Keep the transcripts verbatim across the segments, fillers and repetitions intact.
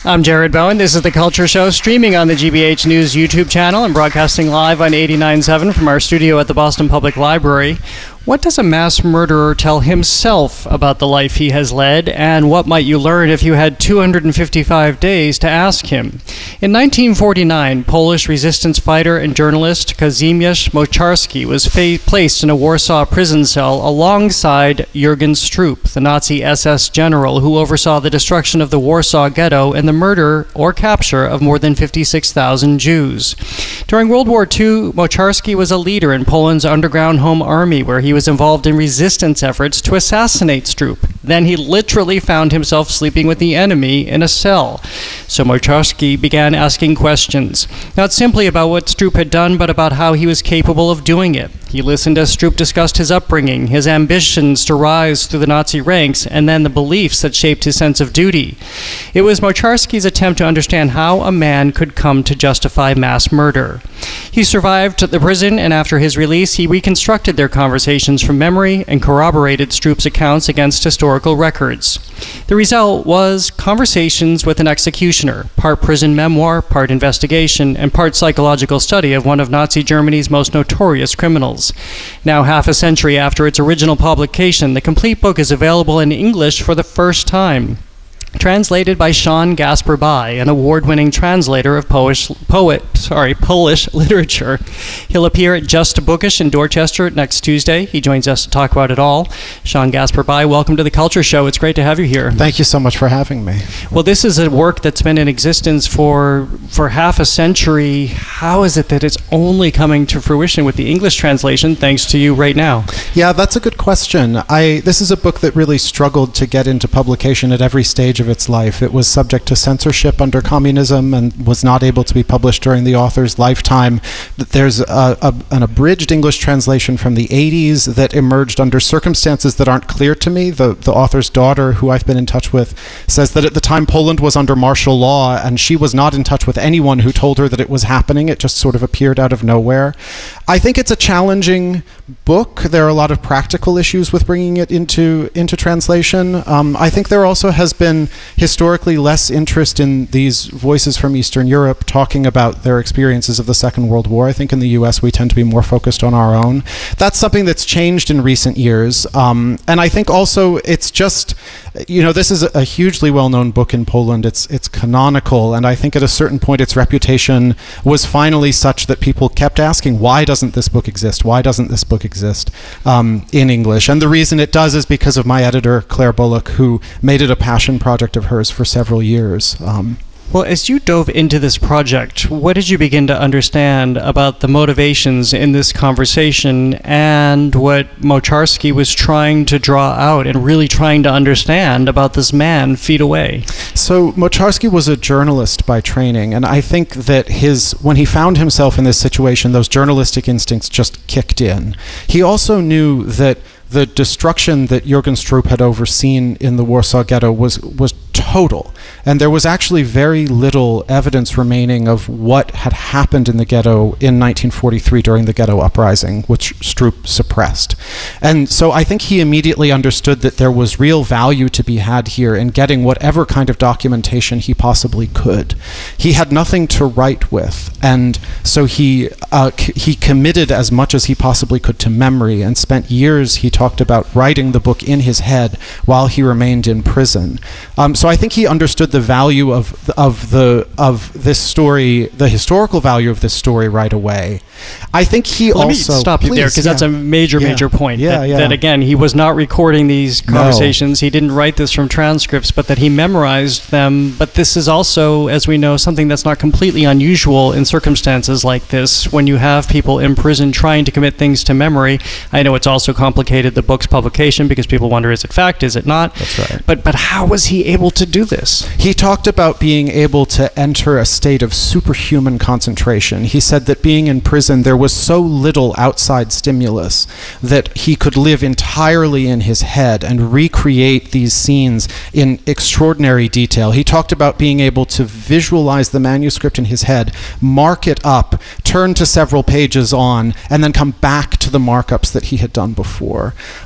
I'm Jared Bowen. This is The Culture Show, streaming on the G B H News YouTube channel and broadcasting live on eighty-nine point seven from our studio at the Boston Public Library. What does a mass murderer tell himself about the life he has led, and what might you learn if you had two hundred fifty-five days to ask him? In nineteen forty-nine, Polish resistance fighter and journalist Kazimierz Mocharski was fa- placed in a Warsaw prison cell alongside Jürgen Stroop, the Nazi S S general who oversaw the destruction of the Warsaw Ghetto and the murder or capture of more than fifty-six thousand Jews. During World War Two, Mocharski was a leader in Poland's underground home army, where he was involved in resistance efforts to assassinate Stroop. Then he literally found himself sleeping with the enemy in a cell. So Mocharski began asking questions, not simply about what Stroop had done, but about how he was capable of doing it. He listened as Stroop discussed his upbringing, his ambitions to rise through the Nazi ranks, and then the beliefs that shaped his sense of duty. It was Mocharski's attempt to understand how a man could come to justify mass murder. He survived the prison, and after his release, he reconstructed their conversations from memory and corroborated Stroop's accounts against historical records. The result was Conversations with an Executioner, part prison memoir, part investigation, and part psychological study of one of Nazi Germany's most notorious criminals. Now, half a century after its original publication, the complete book is available in English for the first time. Translated by Sean Gasper Bai, an award-winning translator of Polish, poet, sorry, Polish literature. He'll appear at Just a Bookish in Dorchester next Tuesday. He joins us to talk about it all. Sean Gasper Bai, welcome to The Culture Show. It's great to have you here. Thank you so much for having me. Well, this is a work that's been in existence for, for half a century. How is it that it's only coming to fruition with the English translation, thanks to you right now? Yeah, that's a good question. I This is a book that really struggled to get into publication at every stage of its life. It was subject to censorship under communism and was not able to be published during the author's lifetime. There's a, a, an abridged English translation from the eighties that emerged under circumstances that aren't clear to me. The, the author's daughter, who I've been in touch with, says that at the time Poland was under martial law and she was not in touch with anyone who told her that it was happening. It just sort of appeared out of nowhere. I think it's a challenging book. There are a lot of practical issues with bringing it into, into translation. Um, I think there also has been historically less interest in these voices from Eastern Europe talking about their experiences of the Second World War. I think in the U S we tend to be more focused on our own. That's something that's changed in recent years. Um, and I think also it's just, you know, this is a hugely well-known book in Poland. It's, it's canonical, and I think at a certain point its reputation was finally such that people kept asking, why doesn't this book exist? Why doesn't this book exist um, in English? And the reason it does is because of my editor, Claire Bullock, who made it a passion project of hers for several years. Um, Well, as you dove into this project, what did you begin to understand about the motivations in this conversation and what Mocharski was trying to draw out and really trying to understand about this man feet away? So Mocharski was a journalist by training, and I think that his when he found himself in this situation, those journalistic instincts just kicked in. He also knew that the destruction that Jürgen Stroop had overseen in the Warsaw Ghetto was was total, and there was actually very little evidence remaining of what had happened in the ghetto in nineteen forty-three during the Ghetto Uprising, which Stroop suppressed. And so I think he immediately understood that there was real value to be had here in getting whatever kind of documentation he possibly could. He had nothing to write with, and so he uh, c- he committed as much as he possibly could to memory and spent years, he talked about, writing the book in his head while he remained in prison. Um, so I think he understood the value of of the of this story, the historical value of this story right away. I think he Let also... me stop you please, there, because yeah. that's a major, Yeah. major point. Yeah, that, yeah. that, again, he was not recording these conversations. No. He didn't write this from transcripts, but that he memorized them. But this is also, as we know, something that's not completely unusual in circumstances like this, when you have people in prison trying to commit things to memory. I know it's also complicated the book's publication, because people wonder, is it fact, is it not? That's right. But, but how was he able to do this? He talked about being able to enter a state of superhuman concentration. He said that being in prison, there was so little outside stimulus that he could live entirely in his head and recreate these scenes in extraordinary detail. He talked about being able to visualize the manuscript in his head, mark it up, turn to several pages on, and then come back to the markups that he had done before.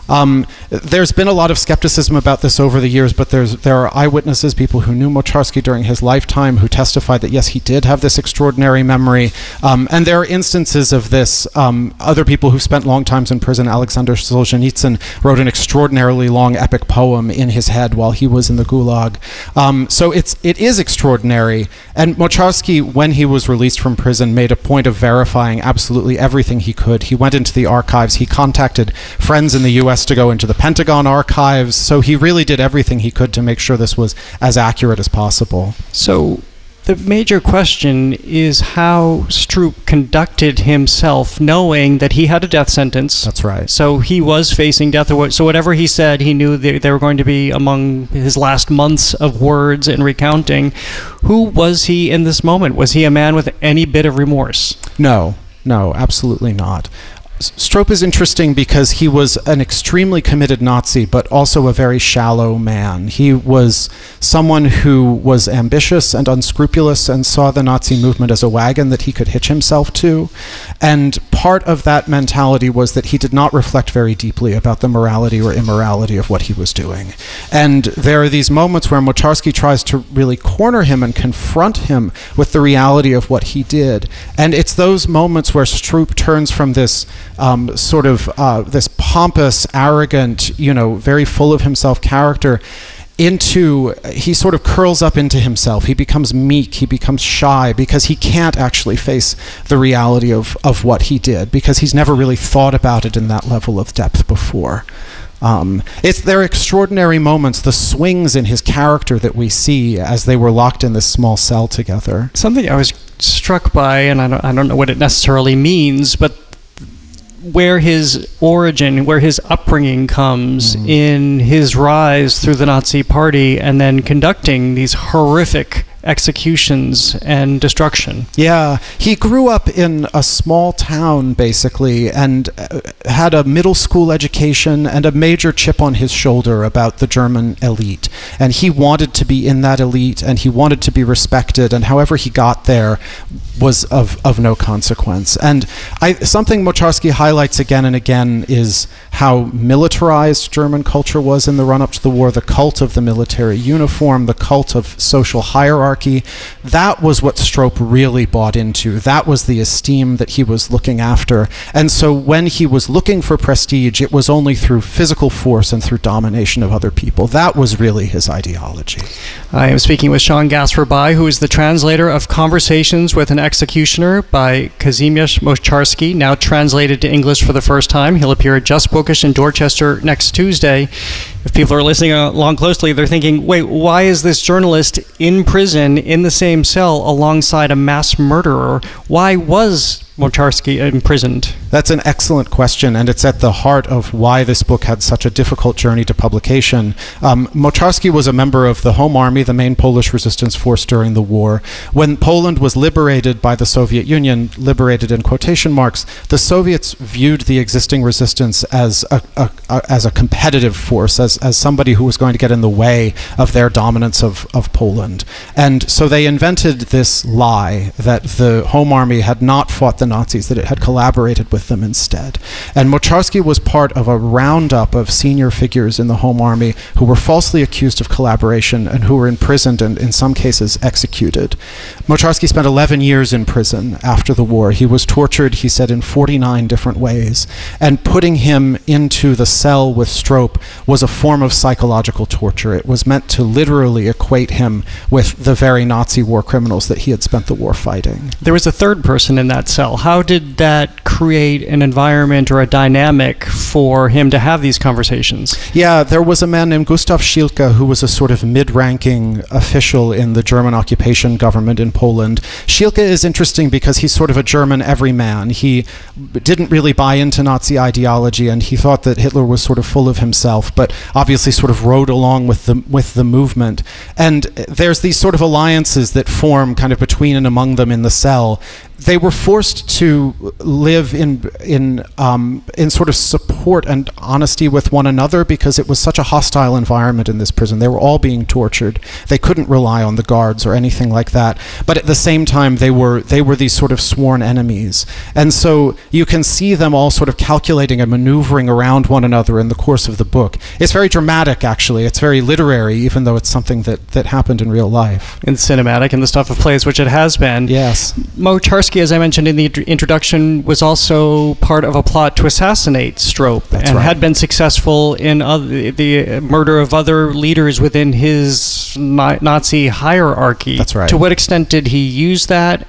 Um, there's been a lot of skepticism about this over the years, but there's there are eyewitnesses, people who knew Moczarski during his lifetime, who testified that yes, he did have this extraordinary memory. Um, and there are instances of this. Um, other people who spent long times in prison, Alexander Solzhenitsyn wrote an extraordinarily long epic poem in his head while he was in the Gulag. Um, so it's it is extraordinary. And Moczarski, when he was released from prison, made a point of verifying absolutely everything he could. He went into the archives. He contacted friends in the U S to go into the Pentagon archives. So he really did everything he could to make sure this was as accurate as possible. So the major question is how Stroop conducted himself, knowing that he had a death sentence. That's right. So he was facing death. So whatever he said, he knew they, they were going to be among his last months of words and recounting. Who was he in this moment? Was he a man with any bit of remorse? No, no, absolutely not. Stroop is interesting because he was an extremely committed Nazi, but also a very shallow man. He was someone who was ambitious and unscrupulous and saw the Nazi movement as a wagon that he could hitch himself to. And part of that mentality was that he did not reflect very deeply about the morality or immorality of what he was doing. And there are these moments where Moczarski tries to really corner him and confront him with the reality of what he did. And it's those moments where Stroop turns from this Um, sort of uh, this pompous, arrogant, you know, very full of himself character into, he sort of curls up into himself. He becomes meek, he becomes shy, because he can't actually face the reality of, of what he did, because he's never really thought about it in that level of depth before. Um, it's their extraordinary moments, the swings in his character that we see as they were locked in this small cell together. Something I was struck by, and I don't, I don't know what it necessarily means, but where his origin, where his upbringing comes mm. in his rise through the Nazi Party and then conducting these horrific executions and destruction. Yeah, he grew up in a small town, basically, and had a middle school education and a major chip on his shoulder about the German elite. And he wanted to be in that elite, and he wanted to be respected, and however he got there was of, of no consequence. And I, something Moczarski highlights again and again is how militarized German culture was in the run-up to the war, the cult of the military uniform, the cult of social hierarchy. That was what Stroop really bought into. That was the esteem that he was looking after. And so when he was looking for prestige, it was only through physical force and through domination of other people. That was really his ideology. I am speaking with Sean Gasper-Bai, who is the translator of Conversations with an Executioner by Kazimierz Moczarski, now translated to English for the first time. He'll appear at Just Bookish in Dorchester next Tuesday. If people are listening along closely, they're thinking, wait, why is this journalist in prison in the same cell alongside a mass murderer? Why was Moczarski imprisoned? That's an excellent question, and it's at the heart of why this book had such a difficult journey to publication. Um, Moczarski was a member of the Home Army, the main Polish resistance force during the war. When Poland was liberated by the Soviet Union, liberated in quotation marks, the Soviets viewed the existing resistance as a, a, a as a competitive force, as, as somebody who was going to get in the way of their dominance of, of Poland. And so they invented this lie that the Home Army had not fought the Nazis, that it had collaborated with them instead. And Moczarski was part of a roundup of senior figures in the Home Army who were falsely accused of collaboration and who were imprisoned and in some cases executed. Moczarski spent eleven years in prison after the war. He was tortured, he said, in forty-nine different ways. And putting him into the cell with Stroop was a form of psychological torture. It was meant to literally equate him with the very Nazi war criminals that he had spent the war fighting. There was a third person in that cell. How did that create an environment or a dynamic for him to have these conversations? Yeah, there was a man named Gustav Schielke who was a sort of mid-ranking official in the German occupation government in Poland. Schielke is interesting because he's sort of a German everyman. He didn't really buy into Nazi ideology, and he thought that Hitler was sort of full of himself, but obviously sort of rode along with the with the movement. And there's these sort of alliances that form kind of between and among them in the cell. they were forced to live in in um, in sort of support and honesty with one another because it was such a hostile environment in this prison. They were all being tortured. They couldn't rely on the guards or anything like that. But at the same time, they were they were these sort of sworn enemies. And so you can see them all sort of calculating and maneuvering around one another in the course of the book. It's very dramatic, actually. It's very literary, even though it's something that, that happened in real life. And cinematic and the stuff of plays, which it has been. Yes. Moczarski, as I mentioned in the introduction, was also part of a plot to assassinate Stroop. That's and right. had been successful in other, the murder of other leaders within his Nazi hierarchy. That's right. To what extent did he use that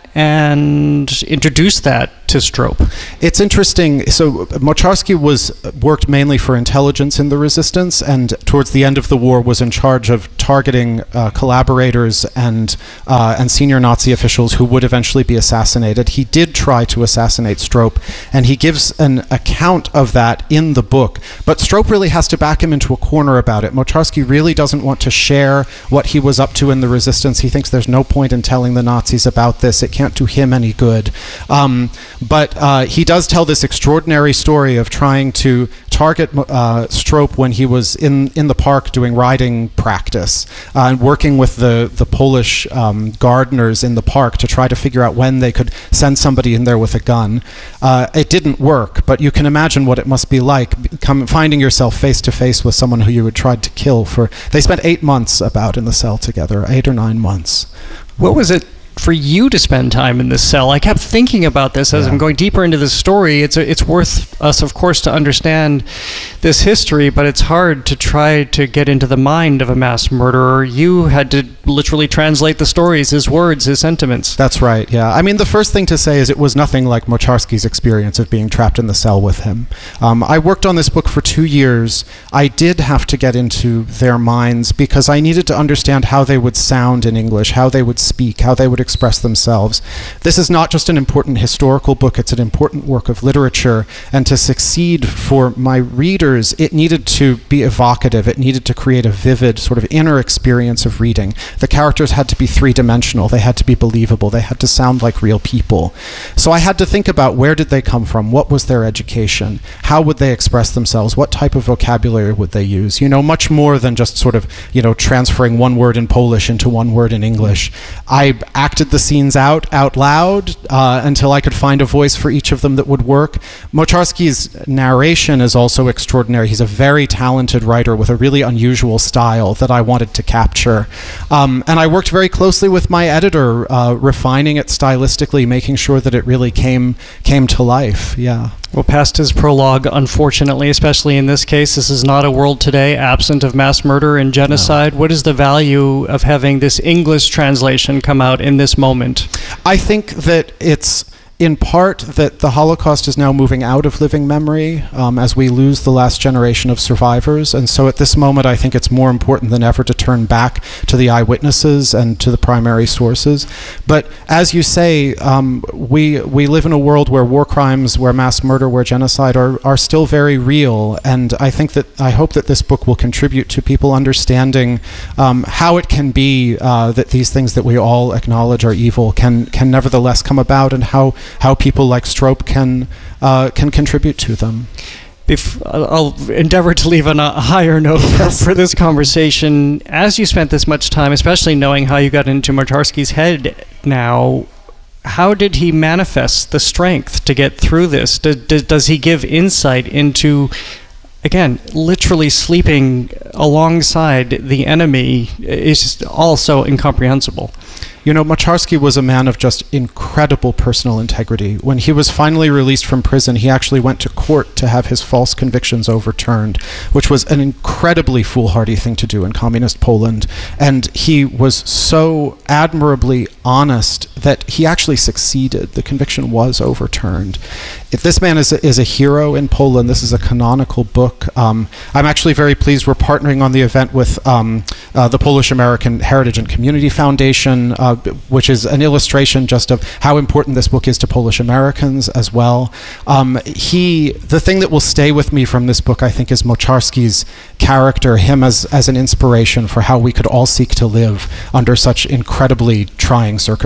and introduce that to Stroop? It's interesting. So Moczarski was worked mainly for intelligence in the resistance, and towards the end of the war was in charge of targeting uh, collaborators and uh, and senior Nazi officials who would eventually be assassinated. He did try to assassinate Stroop, and he gives an account of that in the book. But Stroop really has to back him into a corner about it. Moczarski really doesn't want to share what he was up to in the resistance. He thinks there's no point in telling the Nazis about this. It can't do him any good. Um, But uh, he does tell this extraordinary story of trying to target uh, Stroop when he was in, in the park doing riding practice uh, and working with the, the Polish um, gardeners in the park to try to figure out when they could send somebody in there with a gun. Uh, it didn't work, but you can imagine what it must be like come, finding yourself face to face with someone who you had tried to kill for... They spent eight months about in the cell together, eight or nine months. What was it for you to spend time in this cell? I kept thinking about this as Yeah. I'm going deeper into this story. It's a, it's worth us, of course, to understand this history, but it's hard to try to get into the mind of a mass murderer. You had to literally translate the stories, his words, his sentiments. That's right, yeah. I mean, the first thing to say is it was nothing like Moczarski's experience of being trapped in the cell with him. Um, I worked on this book for two years. I did have to get into their minds because I needed to understand how they would sound in English, how they would speak, how they would express themselves. This is not just an important historical book, it's an important work of literature, and to succeed for my readers, it needed to be evocative, it needed to create a vivid sort of inner experience of reading. The characters had to be three-dimensional, they had to be believable, they had to sound like real people. So I had to think about where did they come from, what was their education, how would they express themselves, what type of vocabulary would they use, you know, much more than just sort of, you know, transferring one word in Polish into one word in English. I acted the scenes out out loud uh, until I could find a voice for each of them that would work. Moczarski's narration is also extraordinary. He's a very talented writer with a really unusual style that I wanted to capture. Um, and I worked very closely with my editor, uh, refining it stylistically, making sure that it really came came to life. Yeah. Well, past his prologue, unfortunately, especially in this case, this is not a world today absent of mass murder and genocide. No. What is the value of having this English translation come out in this moment? I think that it's in part that the Holocaust is now moving out of living memory um, as we lose the last generation of survivors. And so at this moment, I think it's more important than ever to turn back to the eyewitnesses and to the primary sources. But as you say, um, we we live in a world where war crimes, where mass murder, where genocide are, are still very real. And I think that, I hope that this book will contribute to people understanding um, how it can be uh, that these things that we all acknowledge are evil can, can nevertheless come about, and how how people like Stroop can uh, can contribute to them. Bef- I'll endeavor to leave on a higher note Yes. for this conversation. As you spent this much time, especially knowing how you got into Moczarski's head now, how did he manifest the strength to get through this? Does, does, does he give insight into, again, literally sleeping alongside the enemy is also incomprehensible? You know, Moczarski was a man of just incredible personal integrity. When he was finally released from prison, he actually went to court to have his false convictions overturned, which was an incredibly foolhardy thing to do in communist Poland. And he was so admirably honest that he actually succeeded. The conviction was overturned. If this man is a, is a hero in Poland, this is a canonical book. Um, I'm actually very pleased we're partnering on the event with um, uh, the Polish American Heritage and Community Foundation, uh, which is an illustration just of how important this book is to Polish Americans as well. Um, he, the thing that will stay with me from this book, I think, is Moczarski's character, him as, as an inspiration for how we could all seek to live under such incredibly trying circumstances.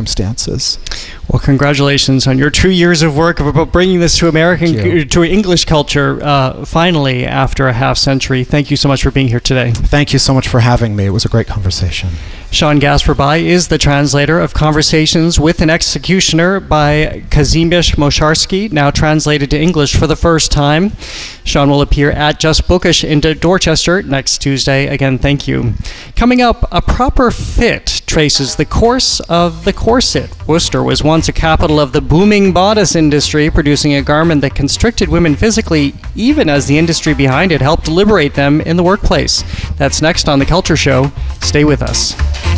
resources. Well, congratulations on your two years of work about bringing this to American, to English culture, uh, finally, after a half century. Thank you so much for being here today. Thank you so much for having me. It was a great conversation. Sean Gasparbai is the translator of Conversations with an Executioner by Kazimierz Mosharski, now translated to English for the first time. Sean will appear at Just Bookish in Dorchester next Tuesday. Again, thank you. Coming up, A Proper Fit traces the course of the corset. Worcester was once a capital of the booming bodice industry, producing a garment that constricted women physically, even as the industry behind it helped liberate them in the workplace. That's next on The Culture Show. Stay with us.